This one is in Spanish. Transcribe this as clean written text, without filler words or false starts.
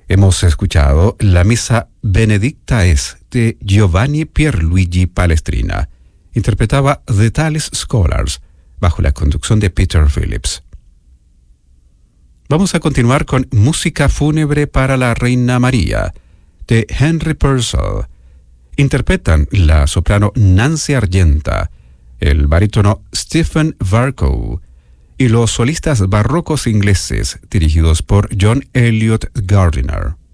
Hemos escuchado la Misa Benedicta es de Giovanni Pierluigi Palestrina. Interpretaba The Tales Scholars bajo la conducción de Peter Phillips. Vamos a continuar con Música fúnebre para la Reina María de Henry Purcell. Interpretan la soprano Nancy Argenta, el barítono Stephen Varco y los solistas barrocos ingleses dirigidos por John Eliot Gardiner.